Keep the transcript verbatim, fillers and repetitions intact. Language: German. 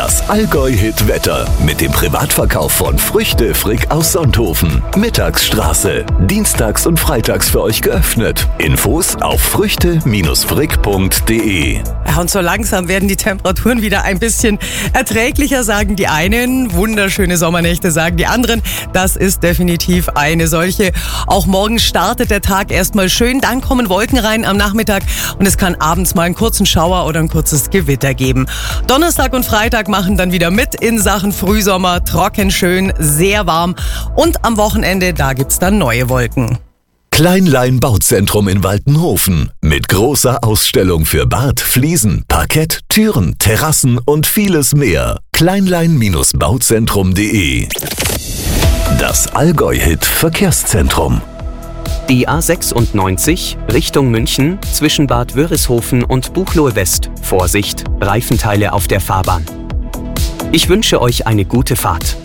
Das Allgäu-Hit-Wetter mit dem Privatverkauf von Früchte Frick aus Sonthofen. Mittagsstraße. Dienstags und freitags für euch geöffnet. Infos auf früchte frick punkt de. Ja, und so langsam werden die Temperaturen wieder ein bisschen erträglicher, sagen die einen. Wunderschöne Sommernächte, sagen die anderen. Das ist definitiv eine solche. Auch morgen startet der Tag erstmal schön. Dann kommen Wolken rein am Nachmittag und es kann abends mal einen kurzen Schauer oder ein kurzes Gewitter geben. Donnerstag und Freitag machen dann wieder mit in Sachen Frühsommer. Trocken, schön, sehr warm. Und am Wochenende, da gibt's dann neue Wolken. Kleinlein Bauzentrum in Waltenhofen mit großer Ausstellung für Bad, Fliesen, Parkett, Türen, Terrassen und vieles mehr. Kleinlein Bauzentrum punkt de. Das Allgäu-Hit Verkehrszentrum. Die A sechsundneunzig Richtung München zwischen Bad Wörishofen und Buchloe West. Vorsicht, Reifenteile auf der Fahrbahn. Ich wünsche euch eine gute Fahrt.